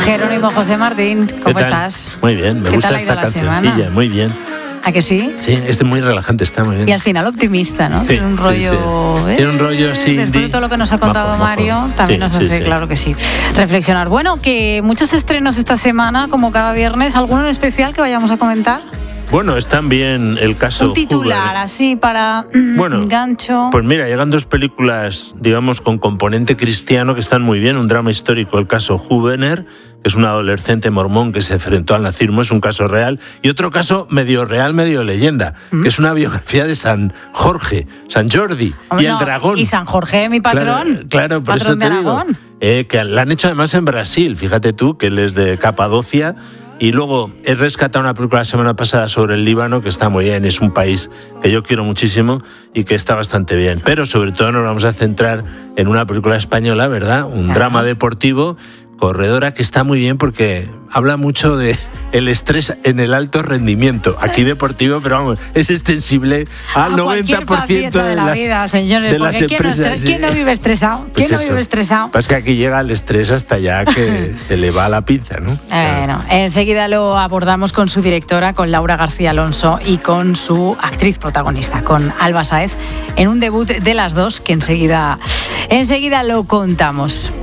Jerónimo José Martín, ¿cómo estás? Muy bien, me gusta esta cancioncilla, muy bien. ¿A que sí? Sí, es muy relajante, está muy bien. Y al final optimista, ¿no? Sí, Tiene un rollo... sí. Tiene un rollo así. Después de todo lo que nos ha contado Mario, también nos hace, claro que sí, reflexionar. Bueno, que muchos estrenos esta semana, como cada viernes. ¿Alguno en especial que vayamos a comentar? Bueno, es también el caso un titular, Huber. Así, para gancho. Pues mira, llegan dos películas, digamos, con componente cristiano que están muy bien. Un drama histórico, el caso Hubener, que es un adolescente mormón que se enfrentó al nazismo, es un caso real. Y otro caso medio real, medio leyenda, que es una biografía de San Jorge, San Jordi, y el dragón. Y San Jorge, mi patrón. Claro, por patrón eso te digo. Que la han hecho además en Brasil, fíjate tú, que él es de Capadocia. Y luego he rescatado una película la semana pasada sobre el Líbano, que está muy bien, es un país que yo quiero muchísimo y que está bastante bien. Pero sobre todo nos vamos a centrar en una película española, ¿verdad? Un drama deportivo, Corredora, que está muy bien porque habla mucho de el estrés en el alto rendimiento. Aquí deportivo, pero vamos, es extensible al 90% de la vida, señores. De las empresas. ¿Quién no vive estresado? Pues no vive estresado? Pues que aquí llega el estrés hasta ya que se le va la pinza, ¿no? Bueno, enseguida lo abordamos con su directora, con Laura García Alonso, y con su actriz protagonista, con Alba Sáez, en un debut de las dos que enseguida lo contamos.